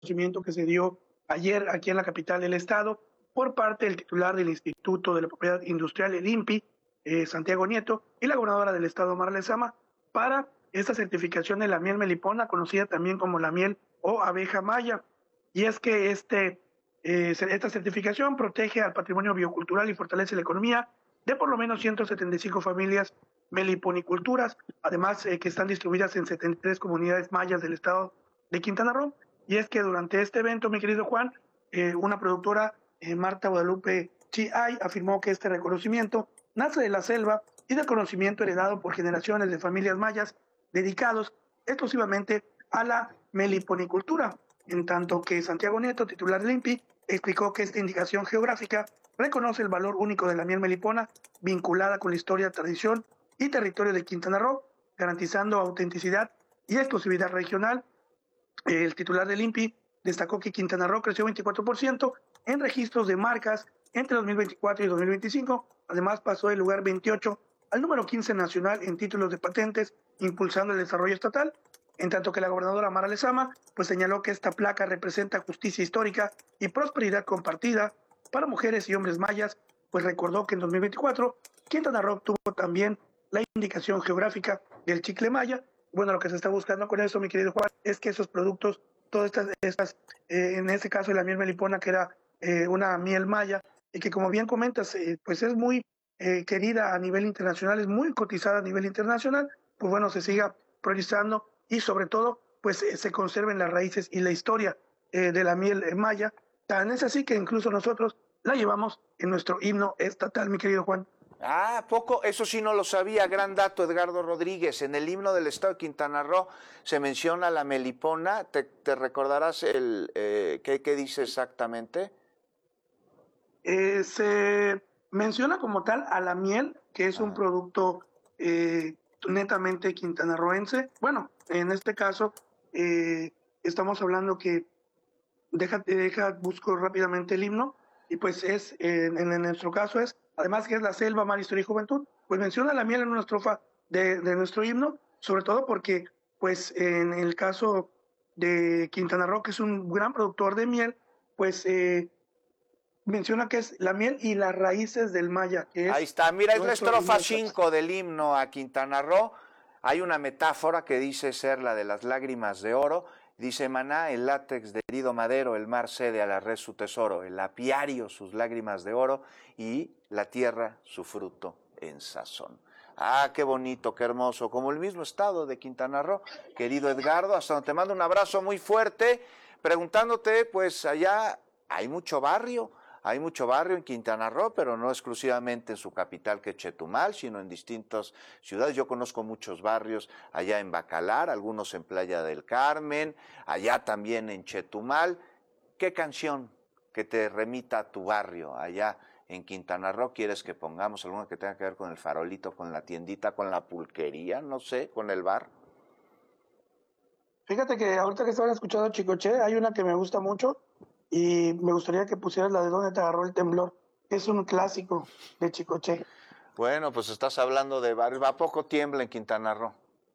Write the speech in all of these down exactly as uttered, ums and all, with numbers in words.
reconocimiento que se dio ayer aquí en la capital del estado por parte del titular del Instituto de la Propiedad Industrial, el I N P I, eh, Santiago Nieto, y la gobernadora del estado, Mara Lezama, para esta certificación de la miel melipona, conocida también como la miel o abeja maya. Y es que este, eh, esta certificación protege al patrimonio biocultural y fortalece la economía de por lo menos ciento setenta y cinco familias meliponiculturas, además eh, que están distribuidas en setenta y tres comunidades mayas del estado de Quintana Roo. Y es que durante este evento, mi querido Juan, eh, una productora, eh, Marta Guadalupe Chi-Ay, afirmó que este reconocimiento nace de la selva y del conocimiento heredado por generaciones de familias mayas dedicados exclusivamente a la meliponicultura, en tanto que Santiago Nieto, titular del I N P I, explicó que esta indicación geográfica reconoce el valor único de la miel melipona vinculada con la historia, tradición y territorio de Quintana Roo, garantizando autenticidad y exclusividad regional. El titular del I N P I destacó que Quintana Roo creció veinticuatro por ciento en registros de marcas entre dos mil veinticuatro y dos mil veinticinco. Además, pasó del lugar veintiocho al número quince nacional en títulos de patentes, impulsando el desarrollo estatal. En tanto que la gobernadora Mara Lezama pues señaló que esta placa representa justicia histórica y prosperidad compartida para mujeres y hombres mayas, pues recordó que en dos mil veinticuatro Quintana Roo tuvo también la indicación geográfica del chicle maya. Bueno, lo que se está buscando con eso, mi querido Juan, es que esos productos, todas estas, estas eh, en este caso la miel melipona, que era eh, una miel maya, y que como bien comentas, eh, pues es muy eh, querida a nivel internacional, es muy cotizada a nivel internacional, pues bueno, se siga priorizando y sobre todo, pues eh, se conserven las raíces y la historia eh, de la miel eh, maya. Tan es así que incluso nosotros la llevamos en nuestro himno estatal, mi querido Juan. Ah, poco, eso sí no lo sabía, gran dato, Edgardo Rodríguez. En el himno del estado de Quintana Roo se menciona la melipona. ¿Te, te recordarás el eh, ¿qué, qué dice exactamente? Eh, se menciona como tal a la miel, que es Ajá. un producto eh, netamente quintanarroense. Bueno, en este caso eh, estamos hablando que, deja, deja, busco rápidamente el himno, y pues es, eh, en, en nuestro caso es, además que es la selva, mar, historia y juventud, pues menciona la miel en una estrofa de, de nuestro himno, sobre todo porque, pues en el caso de Quintana Roo, que es un gran productor de miel, pues eh, menciona que es la miel y las raíces del maya. Que es Ahí está, mira, es la estrofa cinco del himno a Quintana Roo. Hay una metáfora que dice ser la de las lágrimas de oro. Dice Maná, el látex de herido madero, el mar cede a la red su tesoro, el apiario sus lágrimas de oro y la tierra su fruto en sazón. Ah, qué bonito, qué hermoso, como el mismo estado de Quintana Roo. Querido Edgardo, hasta donde te mando un abrazo muy fuerte, preguntándote, pues allá hay mucho barrio. Hay mucho barrio en Quintana Roo, pero no exclusivamente en su capital, que es Chetumal, sino en distintas ciudades. Yo conozco muchos barrios allá en Bacalar, algunos en Playa del Carmen, allá también en Chetumal. ¿Qué canción que te remita a tu barrio allá en Quintana Roo quieres que pongamos? ¿Alguna que tenga que ver con el farolito, con la tiendita, con la pulquería, no sé, con el bar? Fíjate que ahorita que estaban escuchando Chicoche, hay una que me gusta mucho, y me gustaría que pusieras la de ¿Dónde te agarró el temblor? Es un clásico de Chicoche. Bueno, pues estás hablando de barrios. ¿A poco tiembla en Quintana Roo?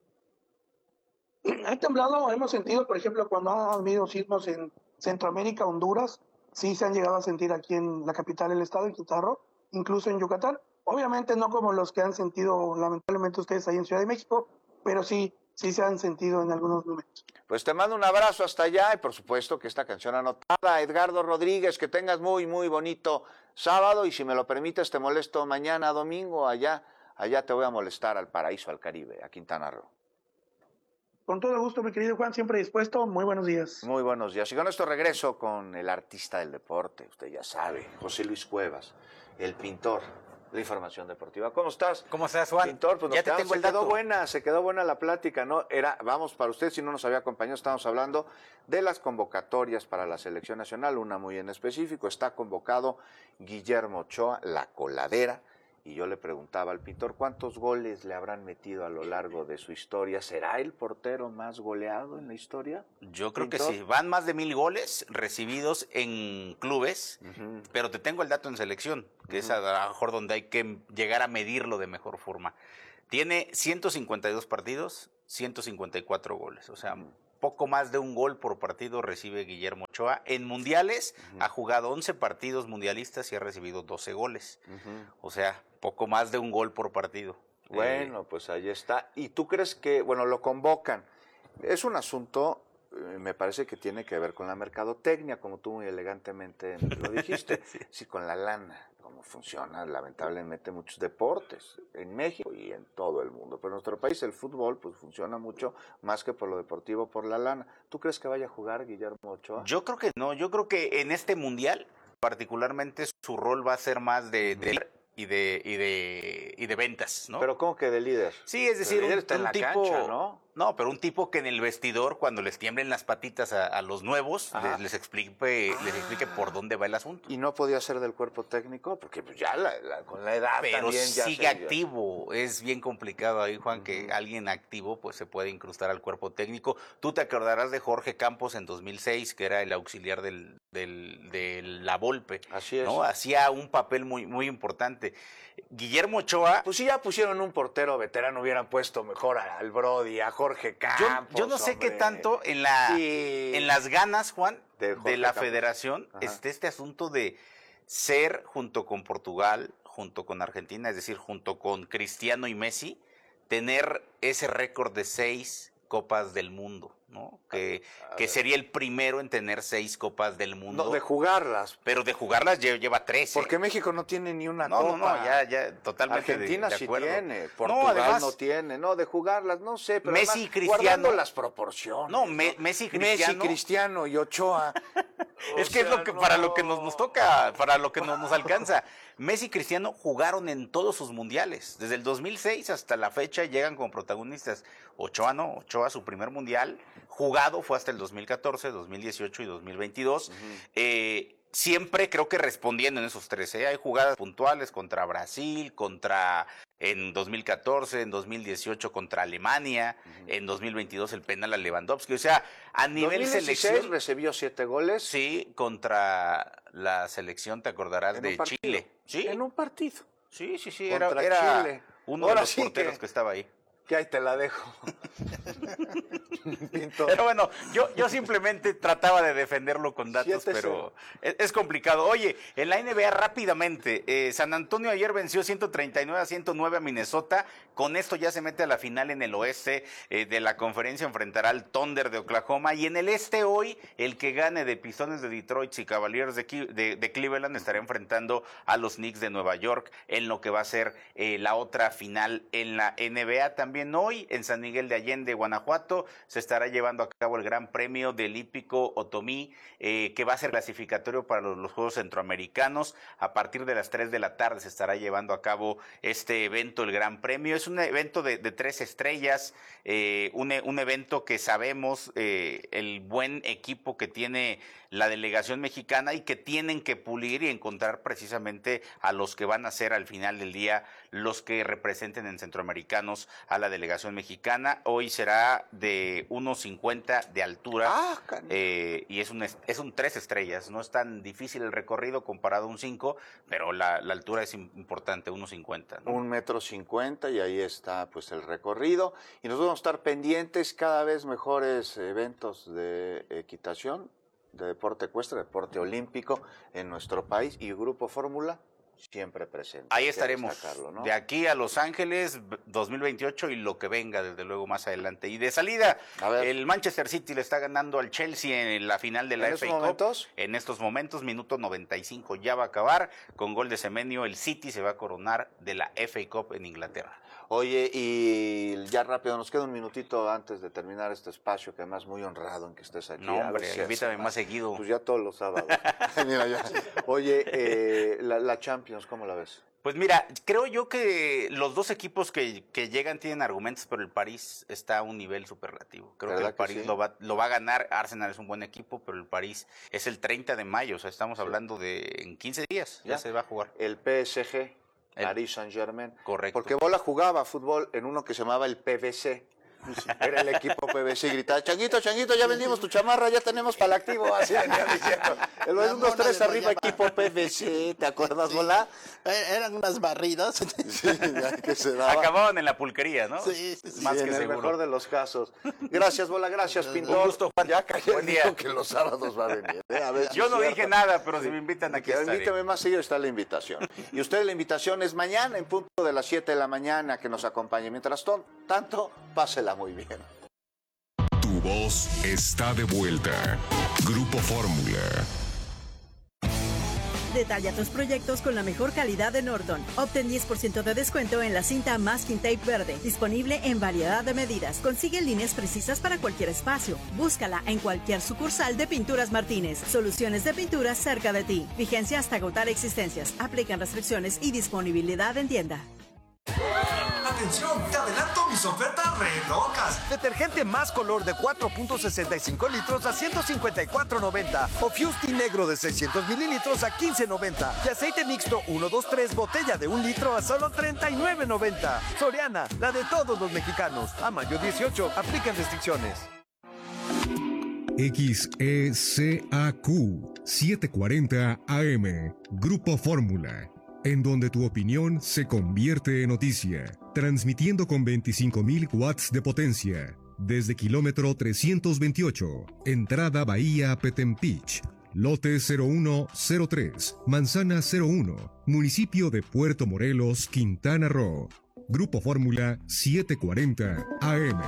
Ha temblado, hemos sentido, por ejemplo, cuando ha habido sismos en Centroamérica, Honduras, sí se han llegado a sentir aquí en la capital del estado, en Quintana Roo, incluso en Yucatán. Obviamente no como los que han sentido lamentablemente ustedes ahí en Ciudad de México, pero sí, sí se han sentido en algunos momentos. Pues te mando un abrazo hasta allá y por supuesto que esta canción anotada. Edgardo Rodríguez, que tengas muy, muy bonito sábado y si me lo permites te molesto mañana domingo allá, allá te voy a molestar al paraíso, al Caribe, a Quintana Roo. Con todo gusto, mi querido Juan, siempre dispuesto. Muy buenos días. Muy buenos días. Y con esto regreso con el artista del deporte, usted ya sabe, José Luis Cuevas, el pintor. La información deportiva. ¿Cómo estás? ¿Cómo estás, Juan? Pintor, pues ya te quedamos, tengo el se dato. quedó buena, se quedó buena la plática, ¿no? Era, vamos, para usted, si no nos había acompañado, estamos hablando de las convocatorias para la selección nacional, una muy en específico. Está convocado Guillermo Ochoa, la coladera, y yo le preguntaba al pintor cuántos goles le habrán metido a lo largo de su historia. ¿Será el portero más goleado en la historia? Yo creo ¿Pintor? que sí. Van más de mil goles recibidos en clubes, uh-huh. pero te tengo el dato en selección, que uh-huh. es a lo mejor donde hay que llegar a medirlo de mejor forma. Tiene ciento cincuenta y dos partidos, ciento cincuenta y cuatro goles. O sea, uh-huh. poco más de un gol por partido recibe Guillermo Ochoa. En mundiales uh-huh. ha jugado once partidos mundialistas y ha recibido doce goles. Uh-huh. O sea, poco más de un gol por partido. Bueno, eh, pues ahí está. ¿Y tú crees que, bueno, lo convocan? Es un asunto, eh, me parece que tiene que ver con la mercadotecnia, como tú muy elegantemente lo dijiste. sí. sí, con la lana, cómo funcionan lamentablemente muchos deportes en México y en todo el mundo. Pero en nuestro país el fútbol pues funciona mucho más que por lo deportivo, por la lana. ¿Tú crees que vaya a jugar Guillermo Ochoa? Yo creo que no, yo creo que en este mundial particularmente su rol va a ser más de... de... y de y de y de ventas, ¿no? Pero ¿cómo que de líder? Sí, es decir, un, un, está un en la tipo, cancha, ¿no? No, pero un tipo que en el vestidor cuando les tiemblen las patitas a, a los nuevos les, les explique ah. les explique por dónde va el asunto. Y no podía ser del cuerpo técnico porque pues ya la, la, con la edad pero también ya sigue se, activo, ya. Es bien complicado ahí, Juan, uh-huh. que alguien activo pues se puede incrustar al cuerpo técnico. Tú te acordarás de Jorge Campos en dos mil seis, que era el auxiliar del del de la Volpe. Así es. ¿No? Hacía un papel muy muy importante. Guillermo Ochoa... Pues si ya pusieron un portero veterano, hubieran puesto mejor al Brody, a Jorge Campos. Yo, yo no sé hombre. qué tanto en la sí. en las ganas, Juan, de, de la Campos. Federación esté este asunto de ser junto con Portugal, junto con Argentina, es decir, junto con Cristiano y Messi, tener ese récord de seis Copas del Mundo, ¿no? Que, que sería el primero en tener seis Copas del Mundo. No, de jugarlas. Pero de jugarlas lleva, lleva trece. Porque México no tiene ni una no, copa. No, no, ya, ya, totalmente Argentina de, de sí acuerdo. tiene, Portugal no, además, no tiene, no, de jugarlas, no sé, pero Messi además, y Cristiano, guardando las proporciones. No, me, ¿no? Messi y Cristiano. Messi, Cristiano y Ochoa. es que sea, es lo que no. para lo que nos, nos toca, para lo que nos, nos alcanza. Messi y Cristiano jugaron en todos sus mundiales. Desde el dos mil seis hasta la fecha llegan como protagonistas. Ochoa no, Ochoa su primer mundial jugado fue hasta el dos mil catorce, dos mil dieciocho y dos mil veintidós. Uh-huh. eh, siempre creo que respondiendo en esos tres. ¿eh? Hay jugadas puntuales contra Brasil, contra en dos mil catorce, en dos mil dieciocho contra Alemania, uh-huh. en dos mil veintidós el penal a Lewandowski. O sea, a nivel dos mil dieciséis selección... recibió siete goles. Sí, contra la selección, te acordarás, de Chile. ¿Sí? En un partido. Sí, sí, sí, contra era, era Chile. uno Ahora de los sí porteros que... que estaba ahí. Que ahí te la dejo. Pero bueno, yo, yo simplemente trataba de defenderlo con datos, pero es, es complicado. Oye, en la N B A rápidamente, eh, San Antonio ayer venció ciento treinta y nueve a ciento nueve a Minnesota. Con esto ya se mete a la final en el oeste eh, de la conferencia, enfrentará al Thunder de Oklahoma. Y en el este hoy, el que gane de Pistones de Detroit y Cavaliers de, de, de Cleveland estará enfrentando a los Knicks de Nueva York en lo que va a ser eh, la otra final en la N B A. También hoy en San Miguel de Allende, Guanajuato, se estará llevando a cabo el Gran Premio del Hípico Otomí, eh, que va a ser clasificatorio para los, los Juegos Centroamericanos. A partir de las tres de la tarde se estará llevando a cabo este evento, el Gran Premio. Es un evento de, de tres estrellas, eh, un, un evento que sabemos eh, el buen equipo que tiene la delegación mexicana y que tienen que pulir y encontrar precisamente a los que van a ser al final del día los que representen en centroamericanos a la delegación mexicana. Hoy será de uno cincuenta de altura ah, eh, y es un, es un tres estrellas. No es tan difícil el recorrido comparado a un cinco, pero la, la altura es importante, uno cincuenta, ¿no? Un metro cincuenta y ahí está pues el recorrido. Y nosotros vamos a estar pendientes cada vez mejores eventos de equitación, de deporte ecuestre, deporte olímpico en nuestro país y Grupo Fórmula siempre presente. Ahí estaremos, ¿no? De aquí a Los Ángeles dos mil veintiocho y lo que venga desde luego más adelante. Y de salida, el Manchester City le está ganando al Chelsea en la final de la F A Cup. Momentos? En estos momentos, minuto noventa y cinco ya va a acabar, con gol de Semenyo, el City se va a coronar de la F A Cup en Inglaterra. Oye, y ya rápido, nos queda un minutito antes de terminar este espacio, que además muy honrado en que estés aquí. No, hombre, si invítame más seguido. Pues ya todos los sábados. Mira, ya. Oye, eh, la, la Champions, ¿cómo la ves? Pues mira, creo yo que los dos equipos que, que llegan tienen argumentos, pero el París está a un nivel superlativo. Creo que el París que sí? lo, va, lo va a ganar. Arsenal es un buen equipo, pero el París es el treinta de mayo, o sea, estamos sí. hablando de en quince días, ya, ya se va a jugar. El P S G. El Paris Saint-Germain. Correcto. Porque Bola jugaba fútbol en uno que se llamaba el P V C. Era el equipo P V C, gritaba, Changuito, Changuito, ya vendimos tu chamarra, ya tenemos para el activo, así venían diciendo. El uno, dos, tres, arriba, equipo P V C, ¿te acuerdas, sí. Bola? Eran unas barridas. Sí, que se daba. Acababan en la pulquería, ¿no? Sí, sí, sí. Más sí, que en seguro. el mejor de los casos. Gracias, Bola, gracias, Pintor. Un gusto, Juan. Ya cayó Buen día. dijo que los sábados va a venir. ¿eh? A ver si Yo no es dije cierto. nada, pero si me invitan aquí estaré. Invítame más seguido, está la invitación. Y usted, la invitación es mañana, en punto de las siete de la mañana, que nos acompañe. Mientras tanto, pásela muy bien. Tu voz está de vuelta. Grupo Fórmula. Detalla tus proyectos con la mejor calidad de Norton. Obtén diez por ciento de descuento en la cinta Masking Tape verde, disponible en variedad de medidas. Consigue líneas precisas para cualquier espacio. Búscala en cualquier sucursal de Pinturas Martínez. Soluciones de pinturas cerca de ti. Vigencia hasta agotar existencias. Aplican restricciones y disponibilidad en tienda. ¡Atención! ¡Te adelanto mis ofertas re locas! Detergente más color de cuatro punto sesenta y cinco litros a ciento cincuenta y cuatro noventa. O Fusti negro de seiscientos mililitros a quince noventa. Y aceite mixto uno, dos, tres botella de un litro a solo treinta y nueve noventa. Soriana, la de todos los mexicanos. A mayo dieciocho, aplican restricciones. X E C A Q setecientos cuarenta A M, Grupo Fórmula, en donde tu opinión se convierte en noticia, transmitiendo con veinticinco mil watts de potencia, desde kilómetro trescientos veintiocho, entrada Bahía Petempich, lote cero uno cero tres, manzana cero uno, municipio de Puerto Morelos, Quintana Roo. Grupo Fórmula setecientos cuarenta A M.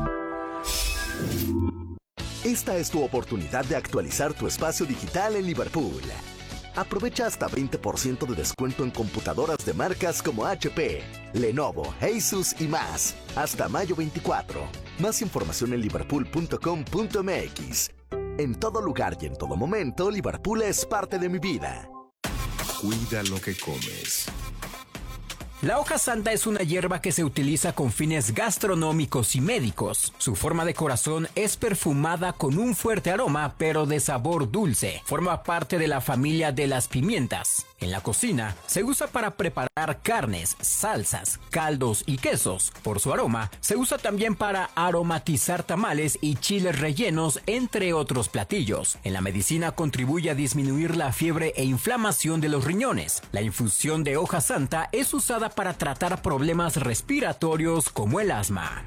Esta es tu oportunidad de actualizar tu espacio digital en Liverpool. Aprovecha hasta veinte por ciento de descuento en computadoras de marcas como H P, Lenovo, Asus y más. Hasta mayo veinticuatro. Más información en liverpool punto com punto m x. En todo lugar y en todo momento, Liverpool es parte de mi vida. Cuida lo que comes. La hoja santa es una hierba que se utiliza con fines gastronómicos y médicos. Su forma de corazón es perfumada con un fuerte aroma, pero de sabor dulce. Forma parte de la familia de las pimientas. En la cocina, se usa para preparar carnes, salsas, caldos y quesos. Por su aroma, se usa también para aromatizar tamales y chiles rellenos, entre otros platillos. En la medicina contribuye a disminuir la fiebre e inflamación de los riñones. La infusión de hoja santa es usada para tratar problemas respiratorios como el asma.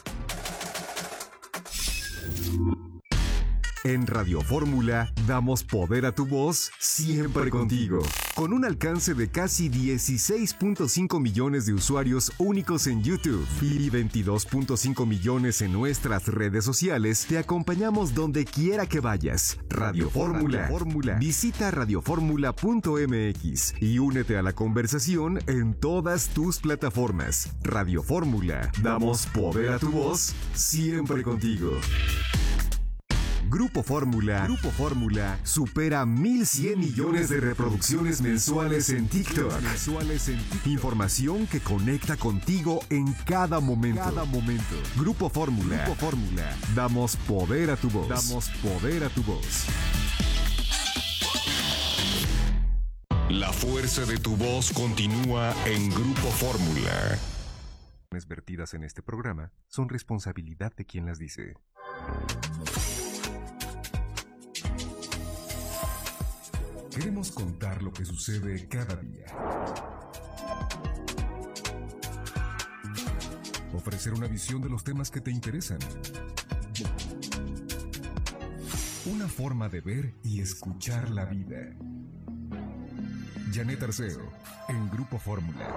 En Radio Fórmula damos poder a tu voz siempre contigo. Con un alcance de casi dieciséis punto cinco millones de usuarios únicos en YouTube y veintidós punto cinco millones en nuestras redes sociales, te acompañamos donde quiera que vayas. Radio Fórmula. Fórmula. Visita radio fórmula punto m x y únete a la conversación en todas tus plataformas. Radio Fórmula. Damos poder a tu voz siempre contigo. Grupo Fórmula, Grupo Fórmula supera mil cien millones de reproducciones mensuales en TikTok. Mensuales en TikTok. Información que conecta contigo en cada momento. Cada momento. Grupo Fórmula, Grupo Fórmula. Damos poder a tu voz. Damos poder a tu voz. La fuerza de tu voz continúa en Grupo Fórmula. Las vertidas en este programa son responsabilidad de quien las dice. Queremos contar lo que sucede cada día. Ofrecer una visión de los temas que te interesan. Una forma de ver y escuchar la vida. Janet Arceo, en Grupo Fórmula.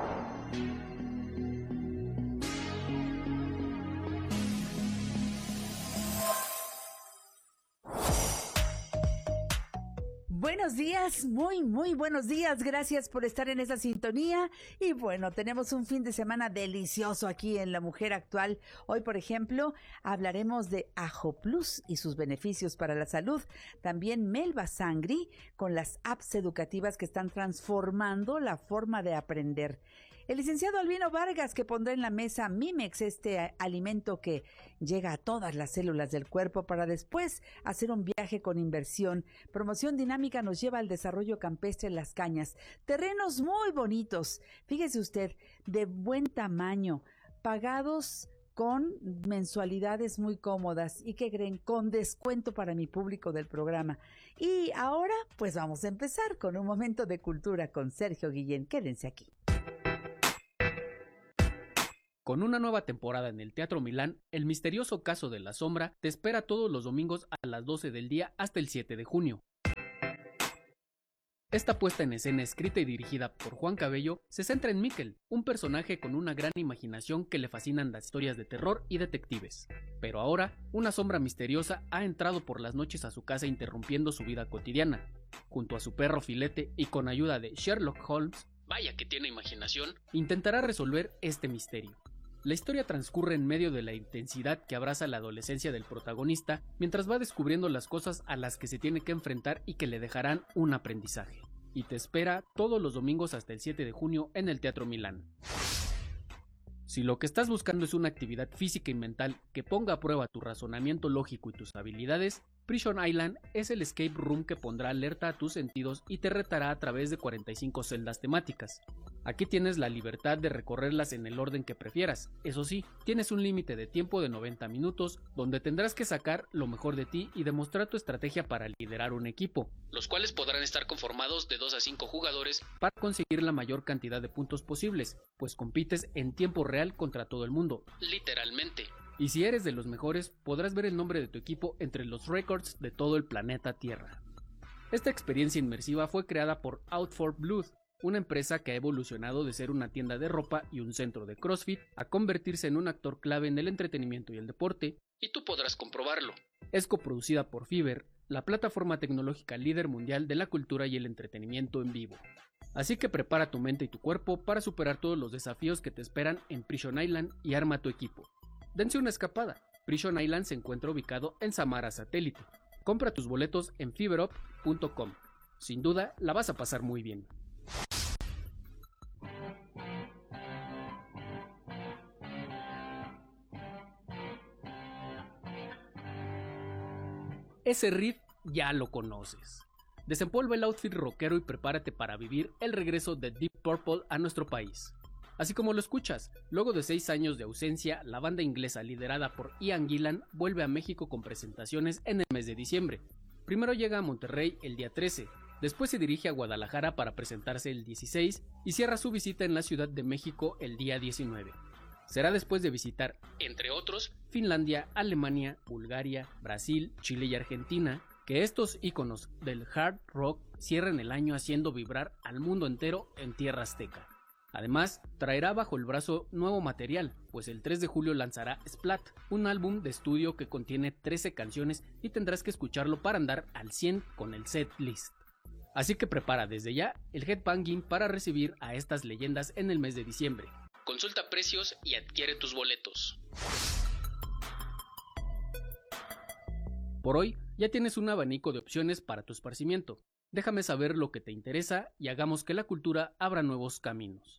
Buenos días, muy, muy buenos días. Gracias por estar en esa sintonía. Y bueno, tenemos un fin de semana delicioso aquí en La Mujer Actual. Hoy, por ejemplo, hablaremos de Ajo Plus y sus beneficios para la salud. También Melba Sangri con las apps educativas que están transformando la forma de aprender. El licenciado Albino Vargas, que pondrá en la mesa Mimex, este alimento que llega a todas las células del cuerpo para después hacer un viaje con inversión. Promoción Dinámica nos lleva al desarrollo campestre en Las Cañas. Terrenos muy bonitos, fíjese usted, de buen tamaño, pagados con mensualidades muy cómodas y que creen con descuento para mi público del programa. Y ahora pues vamos a empezar con un momento de cultura con Sergio Guillén. Quédense aquí. Con una nueva temporada en el Teatro Milán, El misterioso caso de la sombra te espera todos los domingos a las doce del día hasta el siete de junio. Esta puesta en escena, escrita y dirigida por Juan Cabello, se centra en Miquel, un personaje con una gran imaginación que le fascinan las historias de terror y detectives. Pero ahora, una sombra misteriosa ha entrado por las noches a su casa interrumpiendo su vida cotidiana. Junto a su perro Filete y con ayuda de Sherlock Holmes, vaya que tiene imaginación, intentará resolver este misterio. La historia transcurre en medio de la intensidad que abraza la adolescencia del protagonista, mientras va descubriendo las cosas a las que se tiene que enfrentar y que le dejarán un aprendizaje. Y te espera todos los domingos hasta el siete de junio en el Teatro Milán. Si lo que estás buscando es una actividad física y mental que ponga a prueba tu razonamiento lógico y tus habilidades, Prison Island es el escape room que pondrá alerta a tus sentidos y te retará a través de cuarenta y cinco celdas temáticas. Aquí tienes la libertad de recorrerlas en el orden que prefieras. Eso sí, tienes un límite de tiempo de noventa minutos, donde tendrás que sacar lo mejor de ti y demostrar tu estrategia para liderar un equipo, los cuales podrán estar conformados de dos a cinco jugadores para conseguir la mayor cantidad de puntos posibles, pues compites en tiempo real contra todo el mundo, literalmente. Y si eres de los mejores, podrás ver el nombre de tu equipo entre los récords de todo el planeta Tierra. Esta experiencia inmersiva fue creada por Out for Blood, una empresa que ha evolucionado de ser una tienda de ropa y un centro de CrossFit a convertirse en un actor clave en el entretenimiento y el deporte, y tú podrás comprobarlo. Es coproducida por Fiverr, la plataforma tecnológica líder mundial de la cultura y el entretenimiento en vivo. Así que prepara tu mente y tu cuerpo para superar todos los desafíos que te esperan en Prison Island y arma tu equipo. Dense una escapada. Prison Island se encuentra ubicado en Samara Satélite. Compra tus boletos en fiverr punto com. Sin duda, la vas a pasar muy bien. Ese riff ya lo conoces. Desempolva el outfit rockero y prepárate para vivir el regreso de Deep Purple a nuestro país. Así como lo escuchas, luego de seis años de ausencia, la banda inglesa liderada por Ian Gillan vuelve a México con presentaciones en el mes de diciembre. Primero llega a Monterrey el día trece, después se dirige a Guadalajara para presentarse el dieciséis y cierra su visita en la Ciudad de México el día diecinueve. Será después de visitar, entre otros, Finlandia, Alemania, Bulgaria, Brasil, Chile y Argentina, que estos íconos del hard rock cierren el año haciendo vibrar al mundo entero en tierra azteca. Además, traerá bajo el brazo nuevo material, pues el tres de julio lanzará Splat, un álbum de estudio que contiene trece canciones y tendrás que escucharlo para andar al cien con el set list. Así que prepara desde ya el headbanging para recibir a estas leyendas en el mes de diciembre. Consulta precios y adquiere tus boletos. Por hoy, ya tienes un abanico de opciones para tu esparcimiento. Déjame saber lo que te interesa y hagamos que la cultura abra nuevos caminos.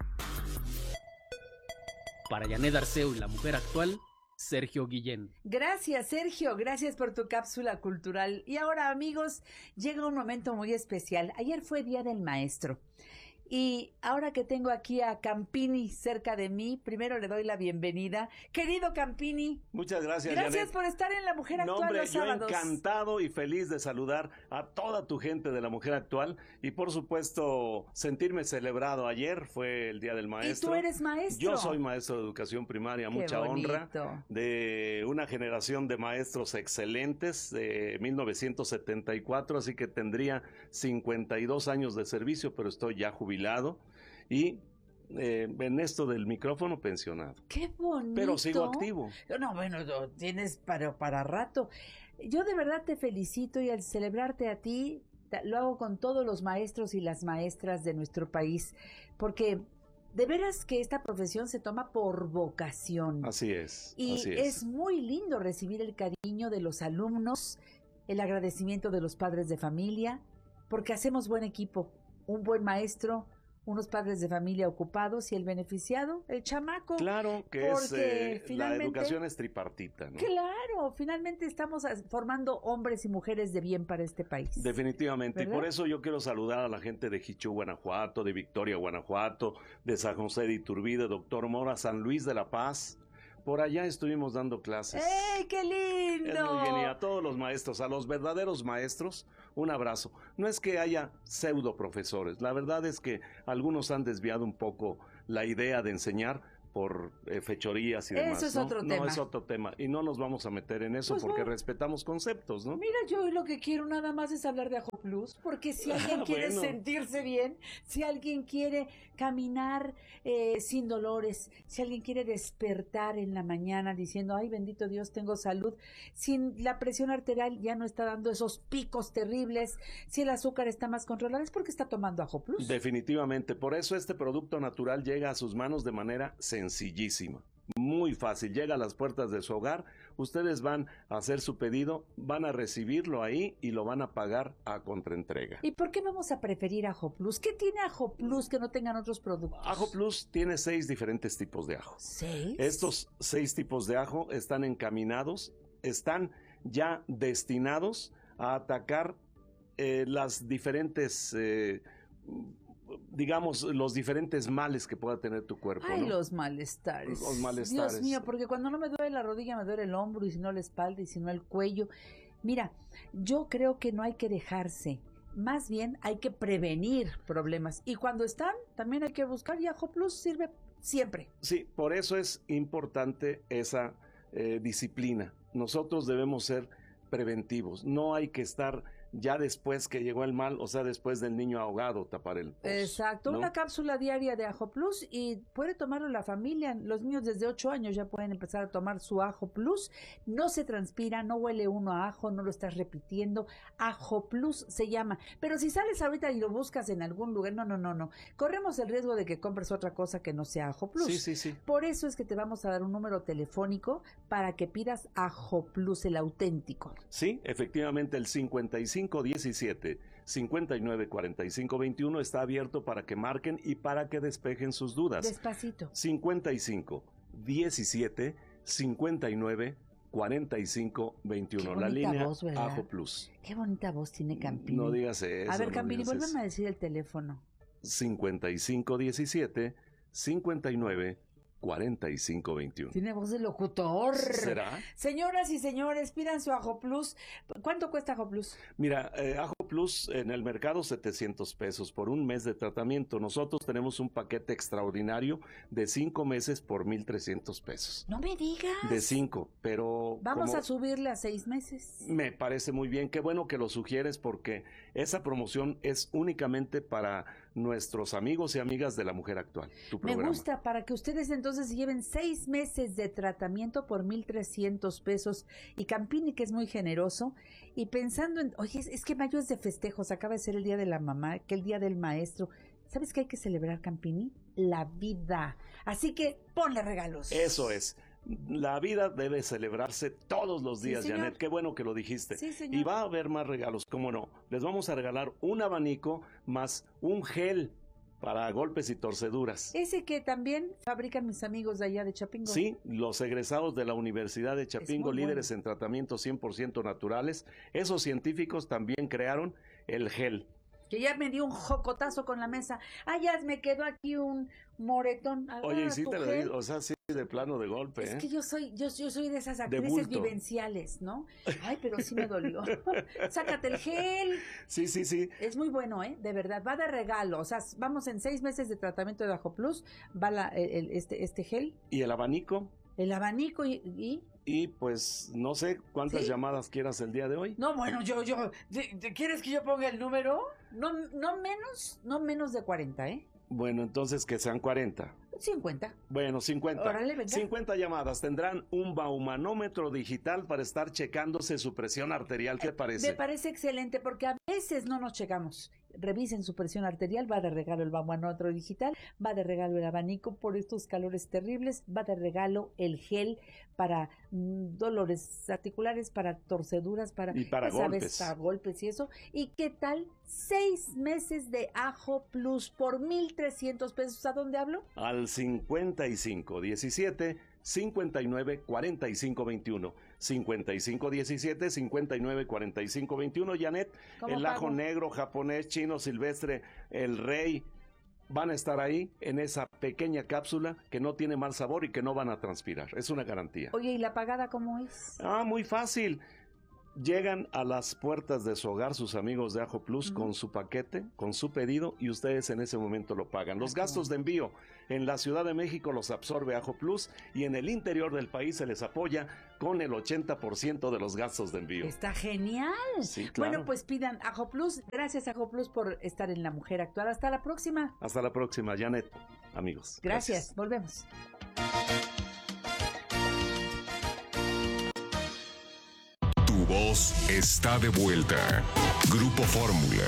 Para Janet Arceo y la mujer actual, Sergio Guillén. Gracias, Sergio. Gracias por tu cápsula cultural. Y ahora, amigos, llega un momento muy especial. Ayer fue Día del Maestro. Y ahora que tengo aquí a Campini cerca de mí, primero le doy la bienvenida. Querido Campini. Muchas gracias, Gracias Janet. por estar en La Mujer Actual no, hombre, los sábados. Yo encantado y feliz de saludar a toda tu gente de La Mujer Actual y, por supuesto, sentirme celebrado. Ayer fue el Día del Maestro. ¿Y tú eres maestro? Yo soy maestro de educación primaria, Qué mucha bonito. honra, de una generación de maestros excelentes de mil novecientos setenta y cuatro, así que tendría cincuenta y dos años de servicio, pero estoy ya jubilado. Y eh, en esto del micrófono pensionado. ¡Qué bonito! Pero sigo activo. No, bueno, no, tienes para, para rato. Yo de verdad te felicito y al celebrarte a ti, lo hago con todos los maestros y las maestras de nuestro país, porque de veras que esta profesión se toma por vocación. Así es. Y así es. es muy lindo recibir el cariño de los alumnos, el agradecimiento de los padres de familia, porque hacemos buen equipo, un buen maestro, unos padres de familia ocupados y el beneficiado, el chamaco. Claro que es, eh, la finalmente- educación es tripartita, ¿no? Claro, finalmente estamos as- formando hombres y mujeres de bien para este país. Definitivamente, ¿Verdad? y por eso yo quiero saludar a la gente de Jichú, Guanajuato, de Victoria, Guanajuato, de San José de Iturbide, Doctor Mora, San Luis de la Paz, Por allá estuvimos dando clases. ¡Ey, qué lindo! Es muy bien, y a todos los maestros, a los verdaderos maestros, un abrazo. No es que haya pseudo profesores, la verdad es que algunos han desviado un poco la idea de enseñar por eh, fechorías y demás. Eso es ¿no? otro no, tema. No, es otro tema. Y no nos vamos a meter en eso Pues porque bueno. respetamos conceptos, ¿no? Mira, yo lo que quiero nada más es hablar de Ajo Plus, porque si alguien quiere Bueno. sentirse bien, si alguien quiere caminar eh, sin dolores, si alguien quiere despertar en la mañana diciendo, ay, bendito Dios, tengo salud, si la presión arterial ya no está dando esos picos terribles, si el azúcar está más controlado, es porque está tomando Ajo Plus. Definitivamente, por eso este producto natural llega a sus manos de manera sencillísima, muy fácil, llega a las puertas de su hogar, ustedes van a hacer su pedido, van a recibirlo ahí y lo van a pagar a contraentrega. ¿Y por qué vamos a preferir Ajo Plus? ¿Qué tiene Ajo Plus que no tengan otros productos? Ajo Plus tiene seis diferentes tipos de ajo. ¿Seis? Estos seis tipos de ajo están encaminados, están ya destinados a atacar eh, las diferentes... Eh, digamos, los diferentes males que pueda tener tu cuerpo. Ay, ¿no? los malestares. Los malestares. Dios mío, porque cuando no me duele la rodilla, me duele el hombro, y si no la espalda, y si no el cuello. Mira, yo creo que no hay que dejarse. Más bien hay que prevenir problemas. Y cuando están, también hay que buscar, y Ajo Plus sirve siempre. Sí, por eso es importante esa eh, disciplina. Nosotros debemos ser preventivos. No hay que estar ya después que llegó el mal, o sea, después del niño ahogado, tapar el pozo. Exacto, ¿no? Una cápsula diaria de Ajo Plus, y puede tomarlo la familia. Los niños desde ocho años ya pueden empezar a tomar su Ajo Plus. No se transpira, no huele uno a ajo, no lo estás repitiendo. Ajo Plus se llama. Pero si sales ahorita y lo buscas en algún lugar, no, no, no, no. Corremos el riesgo de que compres otra cosa que no sea Ajo Plus. Sí, sí, sí. Por eso es que te vamos a dar un número telefónico para que pidas Ajo Plus, el auténtico. Sí, efectivamente, el cincuenta y cinco diecisiete cincuenta y nueve cuarenta y cinco veintiuno está abierto para que marquen y para que despejen sus dudas. Despacito. cincuenta y cinco diecisiete cincuenta y nueve cuarenta y cinco veintiuno. La línea voz, ¿verdad? Ajo Plus. Qué bonita voz tiene Campini. No digas eso. A ver, no Campini, digas vuélveme eso. a decir el teléfono. cincuenta y cinco diecisiete cincuenta y nueve cuarenta y cinco veintiuno. Tiene voz de locutor. ¿Será? Señoras y señores, pidan su Ajo Plus. ¿Cuánto cuesta Ajo Plus? Mira, eh, Ajo Plus en el mercado setecientos pesos por un mes de tratamiento. Nosotros tenemos un paquete extraordinario de cinco meses por mil trescientos pesos. No me digas. De cinco, pero Vamos como a subirle a seis meses. me parece muy bien. Qué bueno que lo sugieres porque esa promoción es únicamente para nuestros amigos y amigas de La Mujer Actual. Tu Me programa. gusta, para que ustedes entonces lleven seis meses de tratamiento por mil trescientos pesos. Y Campini, que es muy generoso, y pensando en, oye, es, es que mayo es de festejos, acaba de ser el día de la mamá, que el día del maestro. ¿Sabes qué hay que celebrar, Campini? La vida. Así que ponle regalos. Eso es. La vida debe celebrarse todos los días, Sí, señor. Janet. Qué bueno que lo dijiste. Sí, señor. Y va a haber más regalos, cómo no. Les vamos a regalar un abanico más un gel para golpes y torceduras. Ese que también fabrican mis amigos de allá de Chapingo. Sí, los egresados de la Universidad de Chapingo, muy líderes bueno. en tratamientos cien por ciento naturales, esos científicos también crearon el gel. Que ya me dio un jocotazo con la mesa. Ah, ya me quedó aquí un moretón. Ah, Oye, y sí tu te lo gel. digo, o sea, sí de plano de golpe, Es ¿eh? que yo soy, yo, yo soy de esas De actrices bulto. vivenciales, ¿no? Ay, pero sí me dolió. Sácate el gel. Sí, sí, sí. Es muy bueno, ¿eh? De verdad, va de regalo. O sea, vamos en seis meses de tratamiento de Ajo Plus, va la, el- el- este, este gel, Y el abanico. el abanico y... y- Y pues no sé cuántas ¿Sí? llamadas quieras el día de hoy. No, bueno, yo, yo... ¿te- te ¿Quieres que yo ponga el número? No, no menos, no menos de cuarenta, ¿eh? Bueno, entonces que sean cuarenta. cincuenta. Bueno, cincuenta. Órale, venga. cincuenta llamadas. Tendrán un baumanómetro digital para estar checándose su presión arterial. ¿Qué parece? Me parece excelente porque a veces no nos checamos. Revisen su presión arterial, va de regalo el baumanómetro digital, va de regalo el abanico por estos calores terribles, va de regalo el gel para mm, dolores articulares, para torceduras, para, Y para ya sabes, golpes. para golpes y eso. ¿Y qué tal? Seis meses de Ajo Plus por mil trescientos pesos. ¿A dónde hablo? Al cincuenta y cinco diecisiete cincuenta y nueve cuarenta y cinco veintiuno. cincuenta y cinco diecisiete cincuenta y nueve cuarenta y cinco veintiuno. Janet, ¿Cómo el ajo pago? negro, japonés, chino, silvestre, el rey, van a estar ahí en esa pequeña cápsula que no tiene mal sabor y que no van a transpirar. Es una garantía. Oye, ¿y la pagada cómo es? Ah, muy fácil. Llegan a las puertas de su hogar sus amigos de Ajo Plus uh-huh. con su paquete, con su pedido, y ustedes en ese momento lo pagan. Los gastos de envío en la Ciudad de México los absorbe Ajo Plus, y en el interior del país se les apoya con el ochenta por ciento de los gastos de envío. Está genial. Sí, claro. Bueno, pues pidan Ajo Plus. Gracias, Ajo Plus, por estar en La Mujer Actual. Hasta la próxima. Hasta la próxima, Janet, amigos. Gracias. Gracias. Volvemos. Tu voz está de vuelta. Grupo Fórmula.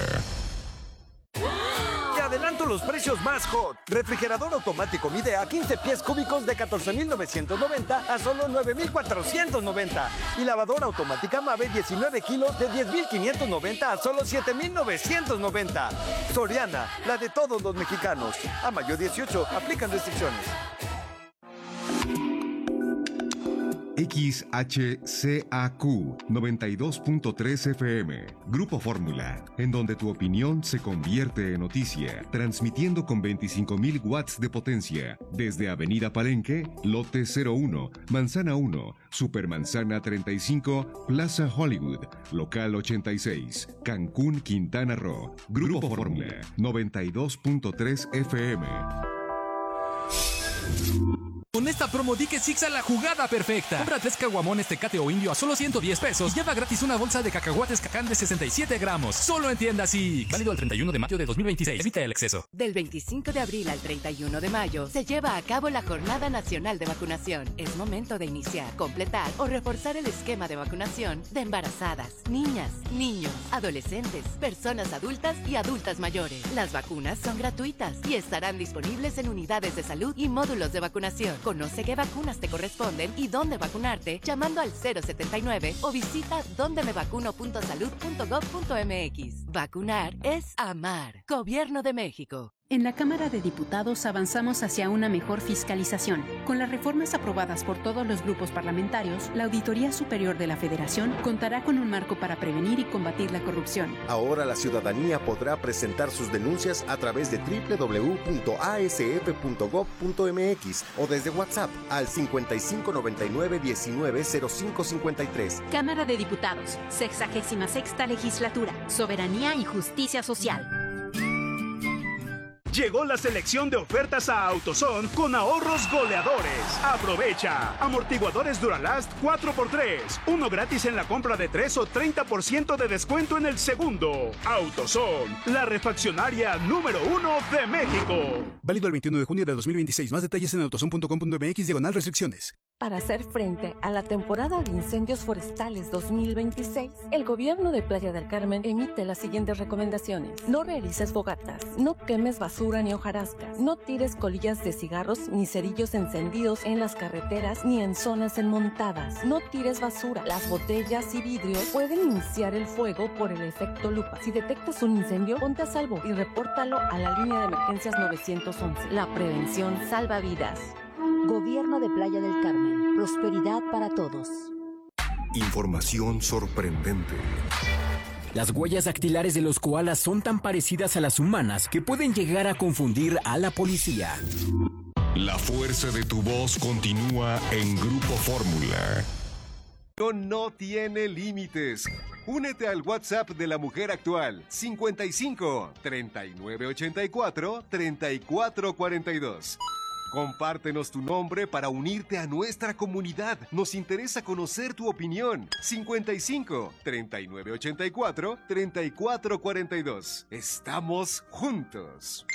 Te adelanto los precios más hot. Refrigerador automático Midea quince pies cúbicos de catorce mil novecientos noventa a solo nueve mil cuatrocientos noventa. Y lavadora automática Mave diecinueve kilos de diez mil quinientos noventa a solo siete mil novecientos noventa. Soriana, la de todos los mexicanos. A mayo dieciocho, aplican restricciones. X H C A Q noventa y dos punto tres F M, Grupo Fórmula, en donde tu opinión se convierte en noticia, transmitiendo con veinticinco mil watts de potencia, desde Avenida Palenque, Lote cero uno, Manzana uno, Supermanzana treinta y cinco, Plaza Hollywood, Local ochenta y seis, Cancún, Quintana Roo, Grupo Fórmula, noventa y dos punto tres F M. Con esta promo di que Six a la jugada perfecta. Compra tres caguamones Tecate o Indio a solo ciento diez pesos y lleva gratis una bolsa de cacahuates Cacán de sesenta y siete gramos. Solo en tiendas Six. Válido el treinta y uno de mayo de dos mil veintiséis. Evita el exceso. Del veinticinco de abril al treinta y uno de mayo se lleva a cabo la Jornada Nacional de Vacunación. Es momento de iniciar, completar o reforzar el esquema de vacunación de embarazadas, niñas, niños, adolescentes, personas adultas y adultas mayores. Las vacunas son gratuitas y estarán disponibles en unidades de salud y módulos de vacunación. Conoce qué vacunas te corresponden y dónde vacunarte llamando al cero setenta y nueve o visita donde me vacuno punto salud punto gob punto m x. Vacunar es amar. Gobierno de México. En la Cámara de Diputados avanzamos hacia una mejor fiscalización. Con las reformas aprobadas por todos los grupos parlamentarios, la Auditoría Superior de la Federación contará con un marco para prevenir y combatir la corrupción. Ahora la ciudadanía podrá presentar sus denuncias a través de doble u doble u doble u punto a s f punto gob punto m x o desde WhatsApp al cincuenta y cinco noventa y nueve diecinueve cero cinco cincuenta y tres. Cámara de Diputados, sexagésima sexta legislatura, soberanía y justicia social. Llegó la selección de ofertas a AutoZone con ahorros goleadores. Aprovecha. Amortiguadores Duralast cuatro por tres. Uno gratis en la compra de tres o treinta por ciento de descuento en el segundo. AutoZone, la refaccionaria número uno de México. Válido el veintiuno de junio de dos mil veintiséis. Más detalles en autozone punto com punto m x diagonal restricciones. Para hacer frente a la temporada de incendios forestales dos mil veintiséis, el gobierno de Playa del Carmen emite las siguientes recomendaciones. No realices fogatas, no quemes basura ni hojarascas, no tires colillas de cigarros ni cerillos encendidos en las carreteras ni en zonas enmontadas, no tires basura. Las botellas y vidrios pueden iniciar el fuego por el efecto lupa. Si detectas un incendio, ponte a salvo y repórtalo a la línea de emergencias nueve once. La prevención salva vidas. Gobierno de Playa del Carmen. Prosperidad para todos. Información sorprendente. Las huellas dactilares de los koalas son tan parecidas a las humanas que pueden llegar a confundir a la policía. La fuerza de tu voz continúa en Grupo Fórmula. No tiene límites. Únete al WhatsApp de La Mujer Actual cincuenta y cinco, treinta y nueve ochenta y cuatro, treinta y cuatro cuarenta y dos. Compártenos tu nombre para unirte a nuestra comunidad. Nos interesa conocer tu opinión. cincuenta y cinco, treinta y nueve ochenta y cuatro, treinta y cuatro cuarenta y dos. Estamos juntos.